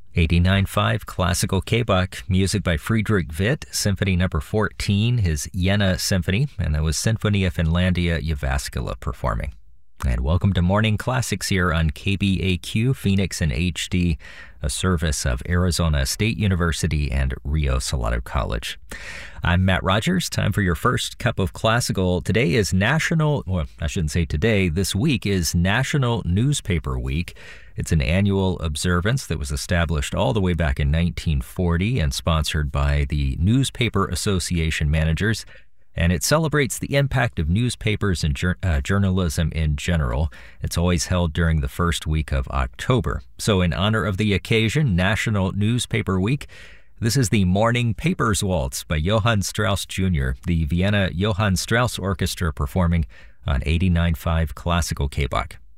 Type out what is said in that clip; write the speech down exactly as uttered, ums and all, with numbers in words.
eighty-nine point five Classical K-Bach, music by Friedrich Witt, Symphony number fourteen, his Jena Symphony, and that was Sinfonia Finlandia Jyväskylä performing. And welcome to Morning Classics here on K B A Q, Phoenix in H D, a service of Arizona State University and Rio Salado College. I'm Matt Rogers. Time for your first cup of classical. Today is National, well, I shouldn't say today, this week is National Newspaper Week. It's an annual observance that was established all the way back in nineteen forty and sponsored by the Newspaper Association Managers. And it celebrates the impact of newspapers and jur- uh, journalism in general. It's always held during the first week of October. So in honor of the occasion, National Newspaper Week, this is the Morning Papers Waltz by Johann Strauss Junior, the Vienna Johann Strauss Orchestra performing on eighty-nine point five Classical K-Bach.